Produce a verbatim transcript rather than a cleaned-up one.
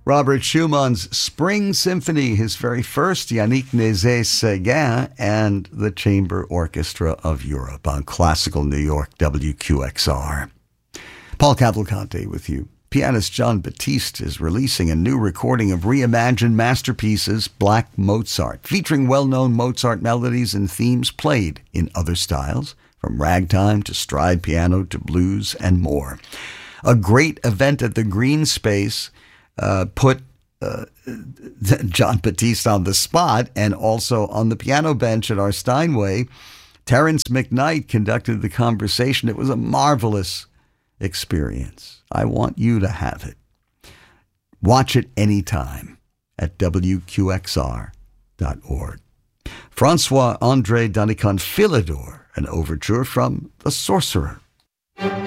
Robert Schumann's Spring Symphony, his very first, Yannick Nézet-Séguin and the Chamber Orchestra of Europe on Classical New York W Q X R. Paul Cavalcante with you. Pianist Jon Batiste is releasing a new recording of reimagined masterpieces, Black Mozart, featuring well-known Mozart melodies and themes played in other styles, from ragtime to stride piano to blues and more. A great event at the Green Space uh, put uh, Jon Batiste on the spot, and also on the piano bench at our Steinway, Terrence McKnight conducted the conversation. It was a marvelous experience. I want you to have it. Watch it anytime at W Q X R dot org. Francois-André Danican Philidor, an overture from The Sorcerer.